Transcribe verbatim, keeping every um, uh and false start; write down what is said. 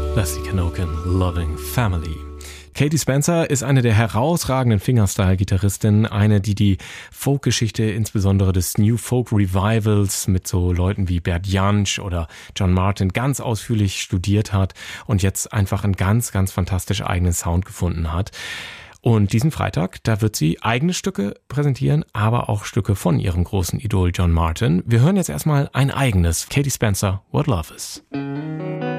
Leslie Knoken, Loving Family. Katie Spencer ist eine der herausragenden Fingerstyle-Gitarristinnen, eine, die die Folkgeschichte insbesondere des New Folk Revivals mit so Leuten wie Bert Jansch oder John Martyn ganz ausführlich studiert hat und jetzt einfach einen ganz, ganz fantastisch eigenen Sound gefunden hat. Und diesen Freitag, da wird sie eigene Stücke präsentieren, aber auch Stücke von ihrem großen Idol John Martyn. Wir hören jetzt erstmal ein eigenes, Katie Spencer, What Love Is.